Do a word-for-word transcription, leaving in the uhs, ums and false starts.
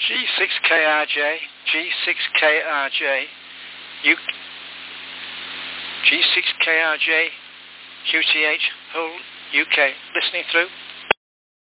G six K R J, G six K R J, U, G six K R J, Q T H, whole U K, listening through.